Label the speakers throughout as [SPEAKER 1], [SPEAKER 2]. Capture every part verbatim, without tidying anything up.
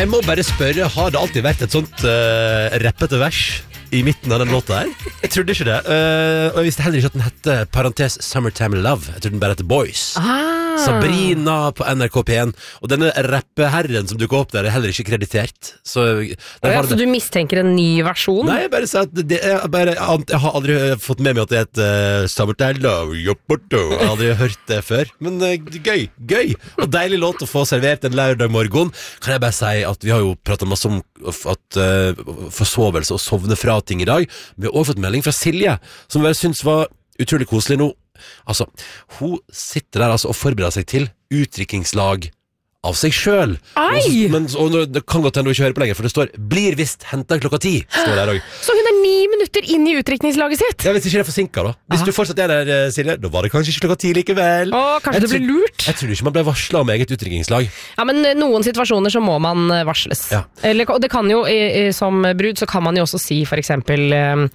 [SPEAKER 1] Jeg må bare spørre, har det alltid vært et sånt uh, rappete vers i midten av den låta her? Jeg trodde ikke det. Uh, og jeg visste heller ikke at den hette parentes Summertime Love. Jeg trodde den bare hette Boys.
[SPEAKER 2] Ah.
[SPEAKER 1] Sabrina på N R K P én. Og denne rappeherren som dukker opp der er heller ikke kreditert. Så,
[SPEAKER 2] ja, så du mistenker en ny versjon?
[SPEAKER 1] Nei, jeg bare sier at det er bare, jeg har aldri fått med meg at det er et uh, Summertime Love. Jeg har aldri hørt det før. Men uh, gøy, gøy. Og deilig låt å få servert en lørdag morgen. Kan jeg bare si at vi har jo pratet masse om at uh, forsovelse og sovne fra ting i dag. Vi har også fått melding fra Silje, som jeg synes var utrolig koselig nå. Altså, hun sitter der altså og forbereder seg til utdrikkingslag av seg selv.
[SPEAKER 2] Ai!
[SPEAKER 1] Men og det kan godt hende du ikke hører på lenger, for det står blir visst hentet klokka ti, står der også.
[SPEAKER 2] Så hun er ni minutter inn i utdrikningslaget sitt?
[SPEAKER 1] Ja, hvis ikke det er forsinket da. Hvis ah. du fortsatt er der, Silje, da var det kanskje ikke klokka ti likevel.
[SPEAKER 2] Åh, kanskje jeg det blir lurt?
[SPEAKER 1] Jeg tror ikke man ble varslet om eget utdrikningslag.
[SPEAKER 2] Ja, men noen situasjoner så må man varsles. Ja. Eller, og det kan jo, som brud, så kan man jo også si for eksempel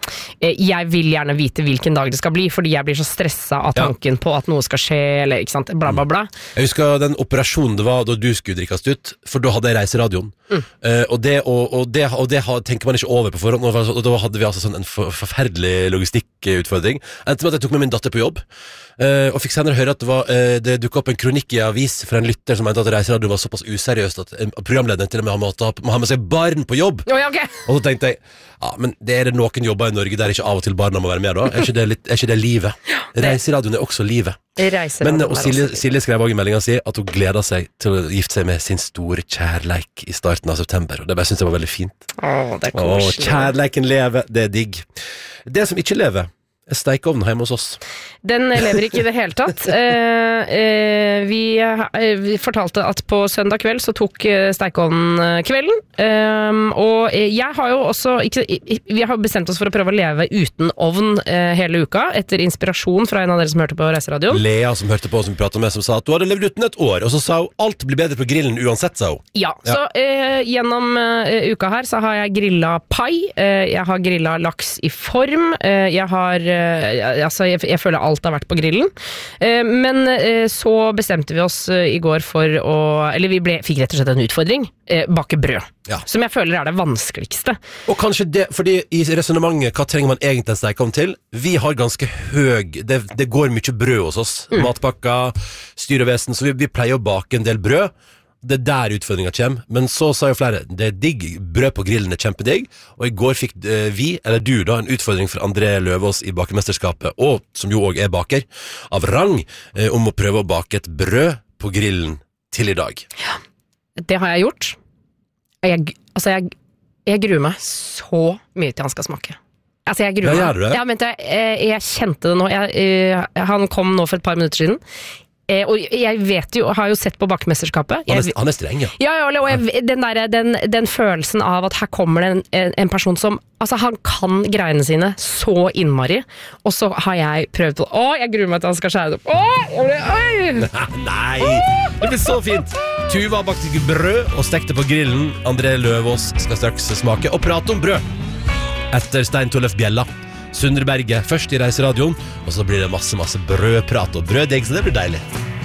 [SPEAKER 2] jeg vil gjerne vite hvilken dag det skal bli, fordi jeg blir så stresset av tanken ja. på at noe skal skje, eller ikke sant, bla bla bla.
[SPEAKER 1] Jeg husker den operasjonen det var da du skulle drikkes ut, for da hadde jeg reiseradioen. Mm. Uh, og, det, og, og, det, og det tenker man ikke over på forhånd, og da hadde vi altså sånn en for, forferdelig logistikkutfordring. Endte med at jeg tok med min datter på jobb, uh, og fikk senere høre at det, var, uh, det dukket opp en kronikk i avis fra en lytter som mente at reiseradioen var såpass useriøst at programlederen til og med må ha med seg barn på jobb.
[SPEAKER 2] Oh, ja, okay.
[SPEAKER 1] Og så tenkte jeg, ja, men det er det noen jobber i Norge der ikke av og til barna må være med da? Er ikke det, litt, er ikke det livet? Reiseradioen er også livet. Men og Silje, Silje skrev også i meldingen sin at hun gleder seg til å gifte seg med sin store kjærleik i starten av september, og det bare synes jeg var veldig fint.
[SPEAKER 2] Åh, det er koselig.
[SPEAKER 1] Åh, kjærleiken lever, det er digg. Det som ikke lever er steikeovnen hjemme hos oss.
[SPEAKER 2] Den lever ikke i det hele tatt. Eh, eh, vi, eh, vi fortalte at på søndag kveld så tok eh, steikeovnen kvelden, eh, og jeg har jo også ikke, vi har bestemt oss for å prøve å leve uten ovn eh, hele uka, etter inspirasjon fra en av dere som hørte på Reiseradioen.
[SPEAKER 1] Lea som hørte på, som vi pratet med, som sa at du hadde levd uten et år, og så sa hun alt blir bedre på grillen uansett, sa hun.
[SPEAKER 2] Ja, ja. Så eh, gjennom eh, uka her så har jeg grillet pai, eh, jeg har grillet laks i form, eh, jeg har Altså, jeg, jeg føler alt har vært på grillen. Eh, men eh, så bestemte vi oss eh, i går for å Eller vi ble, fikk rett og slett en utfordring. Eh, bake brød. Ja. Som jeg føler er det vanskeligste.
[SPEAKER 1] Og kanskje det, fordi i resonemanget, hva trenger man egentlig en steikeovn til? Vi har ganske høy Det, det går mye brød hos oss. Mm. Matpakker, styrevesen. Så vi, vi pleier å bake en del brød. Det er der utfordringen kommer. Men så sa jo flere, det er digg, brød på grillen er kjempedigg. Og i går fikk uh, vi, eller du da, en utfordring fra André Løvaas i bakemesterskapet, og som jo også er baker, av rang, uh, om å prøve å bake et brød på grillen til i dag.
[SPEAKER 2] Ja, det har jeg gjort. Jeg, altså jeg, jeg gruer meg så mye til han skal smake. Altså jeg gruer meg.
[SPEAKER 1] Ja, gjør du det?
[SPEAKER 2] Ja, men jeg, jeg, jeg kjente det nå. Jeg, jeg, han kom nå for et par minutter siden. Eh, og jeg vet jo, har jo sett på bakemesterskapet
[SPEAKER 1] han, er, han er streng, ja.
[SPEAKER 2] Ja, ja, og jeg, den, der, den, den følelsen av at her kommer det en, en, en person som altså han kan greiene sine så innmari. Og så har jeg prøvd på Å, jeg gruer meg til han skal skjære det opp. Å, jeg ble, oi.
[SPEAKER 1] Nei, det blir så fint. Tuva bakte brød og stekte på grillen. André Løvaas skal straks smake og prate om brød etter Stein Tollef Bjella. Sundre Berge først i Reiseradioen, og så blir det masse, masse brødprat og brøddegg, så det blir deilig.